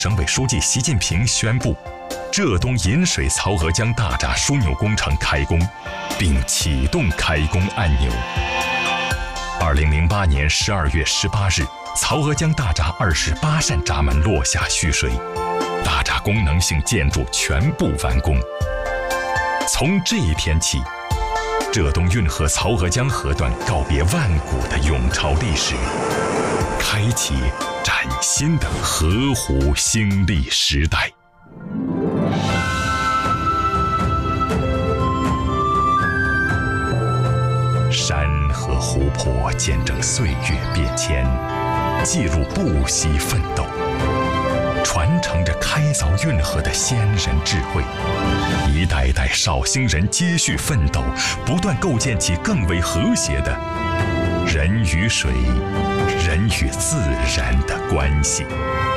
省委书记习近平宣布，浙东引水曹娥江大闸枢纽工程开工，并启动开工按钮。2008年12月18日，曹娥江大闸28扇闸门落下蓄水，大闸功能性建筑全部完工。从这一天起，浙东运河曹娥江河段告别万古的永朝历史，开启崭新的河湖兴利时代。山河湖泊见证岁月变迁，记录不息奋斗，传承着开凿运河的先人智慧。一代代绍兴人接续奋斗，不断构建起更为和谐的人与水、人与自然的关系。